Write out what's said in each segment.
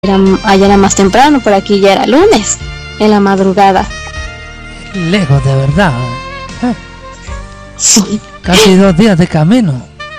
allá era más temprano, por aquí ya era lunes, en la madrugada. Lejos, de verdad. Sí. Casi 2 días de camino.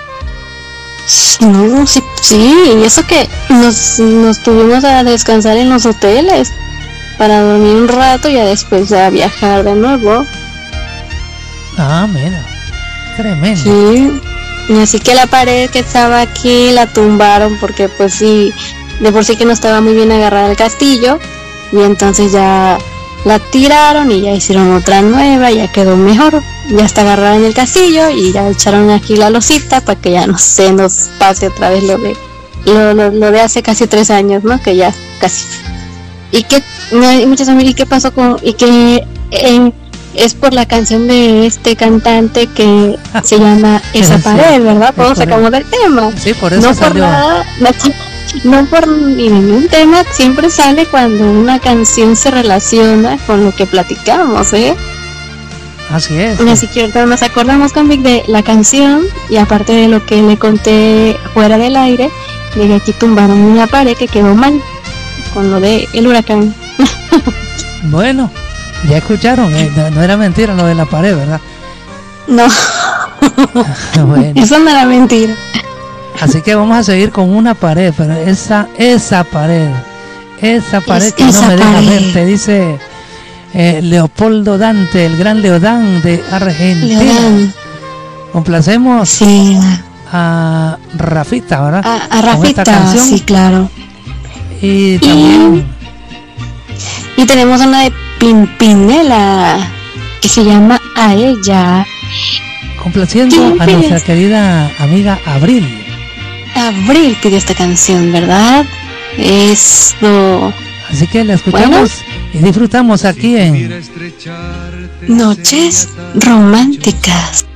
No, sí, y eso que nos tuvimos a descansar en los hoteles para dormir un rato y ya después a viajar de nuevo. Ah, mira, tremendo. Sí, y así que la pared que estaba aquí la tumbaron porque pues sí, de por sí que no estaba muy bien agarrada el castillo y entonces ya la tiraron y ya hicieron otra nueva, ya quedó mejor, ya está agarrada en el castillo y ya echaron aquí la losita para que ya no se nos pase otra vez lo de hace casi 3 años, ¿no? Que ya casi. Y que muchas amigas, ¿y qué pasó con y que es por la canción de este cantante que se llama Esa pared, ¿verdad? Todos sacamos del tema. Sí, por eso no salió. Por nada, no por ningún tema, siempre sale cuando una canción se relaciona con lo que platicamos, ¿eh? Así es. Así que ahorita nos acordamos con Vic de la canción y aparte de lo que le conté fuera del aire, de que aquí tumbaron una pared que quedó mal con lo de el huracán. Bueno, ya escucharon, no era mentira lo de la pared, ¿verdad? No. Bueno. Eso no era mentira. Así que vamos a seguir con una pared, pero esa pared que no me deja ver, te dice Leopoldo Dante, el gran Leodán de Argentina. Leodán. Complacemos sí. A Rafita, ¿verdad? A Rafita, sí, claro. Y también y tenemos una de Pimpinela que se llama A Ella. Complaciendo a nuestra querida amiga Abril. Abril pidió esta canción, ¿verdad? Eso. Así que la escuchamos y disfrutamos aquí en Noches Románticas.